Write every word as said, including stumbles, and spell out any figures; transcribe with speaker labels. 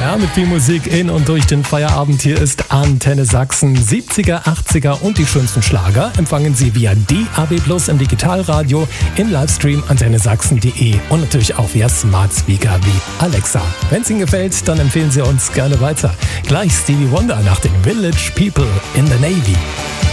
Speaker 1: Ja, mit viel Musik in und durch den Feierabend. Hier ist Antenne Sachsen. siebziger, achtziger und die schönsten Schlager empfangen Sie via D A B plus im Digitalradio, im Livestream antenne sachsen punkt de und natürlich auch via Smart Speaker wie Alexa. Wenn es Ihnen gefällt, dann empfehlen Sie uns gerne weiter. Gleich Stevie Wonder nach den Village People in the Navy.